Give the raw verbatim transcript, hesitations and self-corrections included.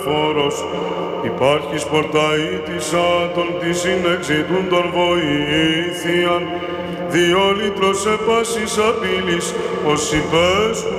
φόρος, υπάρχεις πορταΐτισάτων τη συνεξητούν τον βοήθειαν, δύο λίτρος επάσης απειλής, ως υπέσχουν